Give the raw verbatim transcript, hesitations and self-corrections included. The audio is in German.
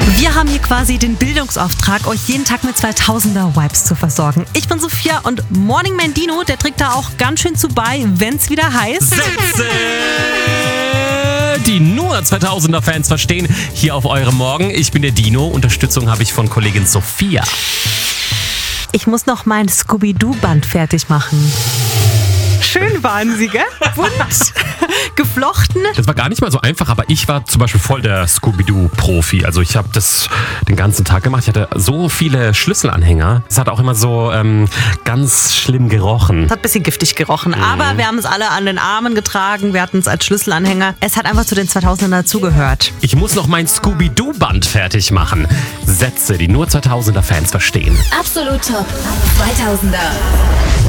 Wir haben hier quasi den Bildungsauftrag, euch jeden Tag mit zweitausender-Vibes zu versorgen. Ich bin Sophia und Morning Man Dino, der trägt da auch ganz schön zu bei, wenn's wieder heißt... Sätze, die nur zweitausender-Fans verstehen, hier auf eurem Morgen. Ich bin der Dino, Unterstützung habe ich von Kollegin Sophia. Ich muss noch mein Scooby-Doo-Band fertig machen. Schön waren sie, gell? Bunt, geflochten. Das war gar nicht mal so einfach, aber ich war zum Beispiel voll der Scooby-Doo-Profi. Also ich habe das den ganzen Tag gemacht. Ich hatte so viele Schlüsselanhänger. Es hat auch immer so ähm, ganz schlimm gerochen. Es hat ein bisschen giftig gerochen, mhm. aber wir haben es alle an den Armen getragen. Wir hatten es als Schlüsselanhänger. Es hat einfach zu den zweitausendern dazugehört. Ich muss noch mein Scooby-Doo-Band fertig machen. Sätze, die nur zweitausender-Fans verstehen. Absolut top. zweitausender.